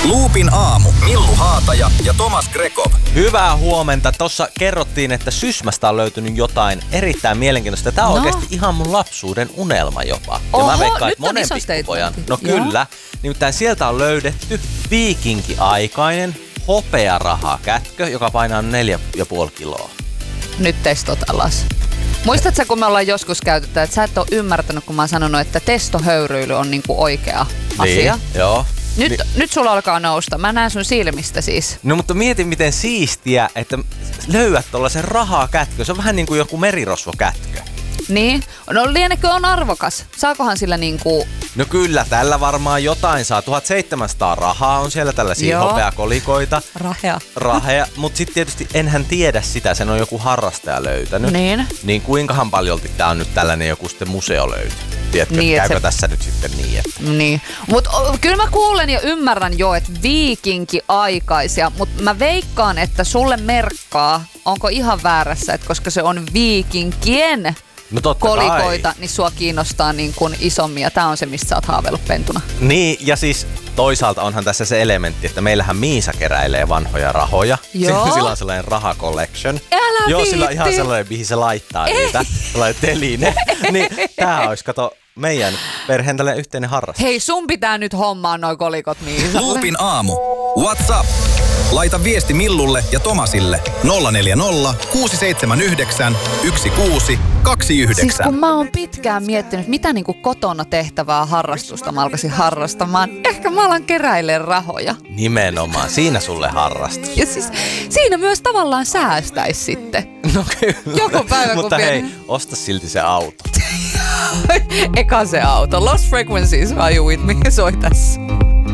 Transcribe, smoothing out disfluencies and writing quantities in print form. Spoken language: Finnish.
Loopin aamu. Millu Haataja ja Tomas Grekov. Hyvää huomenta. Tossa kerrottiin, että Sysmästä on löytynyt jotain erittäin mielenkiintoista. Tää on oikeasti ihan mun lapsuuden unelma jopa. Oho, ja mä veikkaan, nyt että monen on pikkupojan. iso No kyllä. Nimittäin sieltä on löydetty viikinkiaikainen hopearahakätkö, joka painaa 4,5 kiloa. Nyt testot alas. Muistatko, kun me ollaan joskus käytetty, että sä et ole ymmärtänyt, kun mä oon sanonut, että testohöyryily on niinku oikea asia? Niin, joo. Nyt sulla alkaa nousta. Mä näen sun silmistä siis. No mutta mieti miten siistiä, että löydät tollasen rahakätkö. Se on vähän niin kuin joku merirosvokätkö. Niin? No lienekö on arvokas? Saakohan sillä niinku... No kyllä, tällä varmaan jotain saa. 1700 rahaa on siellä tällaisia hopeakolikoita. Rahea. Mutta sitten tietysti enhän tiedä sitä, sen on joku harrastaja löytänyt. Niin kuinkahan paljolti tää on nyt tällainen joku sitten museolöyty? Tiedätkö, niin, käykö tässä nyt sitten niin, että... Niin, mutta kyllä mä kuulen ja ymmärrän jo, että viikinkiaikaisia, mutta mä veikkaan, että sulle merkkaa, onko ihan väärässä, että koska se on viikinkien kolikoita, niin sua kiinnostaa niin kuin isommin, ja tää on se, mistä sä oot haaveillut pentuna. Niin, ja siis toisaalta onhan tässä se elementti, että meillähän Miisa keräilee vanhoja rahoja. Joo. Sillä on sellainen rahacollection. Älä Joo, viitti. sillä on ihan sellainen, mihin se laittaa niitä. Sellainen teline. Niin tää olisi, kato, meidän perheen tällainen yhteinen harrastus. Hei, sun pitää nyt hommaa noi kolikot Miisalle. Loopin aamu. What's up? Laita viesti Millulle ja Tomasille 040 679 1629. Siis kun mä oon pitkään miettinyt, mitä niinku kotona tehtävää harrastusta mä alkaisin harrastamaan. Ehkä mä alan keräilemään rahoja. Nimenomaan, siinä sulle harrastus. Ja siis siinä myös tavallaan säästäisi sitten. No kyllä. Joku päivä kun Mutta hei, osta silti se auto. Eka se auto. Lost Frequencies, are you with me? Soi tässä.